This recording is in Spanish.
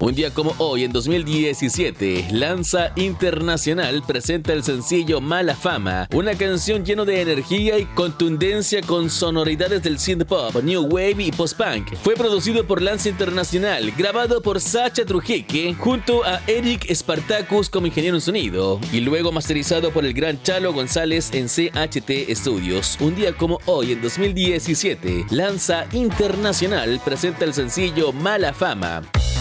Un día como hoy, en 2017, Lanza Internacional presenta el sencillo Mala Fama, una canción llena de energía y contundencia con sonoridades del synth-pop, new wave y post-punk. Fue producido por Lanza Internacional, grabado por Sacha Trujillo junto a Eric Spartacus como ingeniero en sonido, y luego masterizado por el gran Chalo González en CHT Studios. Un día como hoy, en 2017, Lanza Internacional presenta el sencillo Mala Fama.